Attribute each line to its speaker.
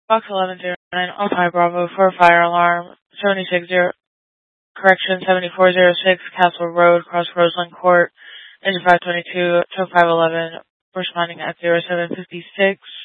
Speaker 1: Box 1109, Alpine Bravo for fire alarm, 7406 Castle Road, Cross Roseland Court, engine 522, tow 511, responding at 0756.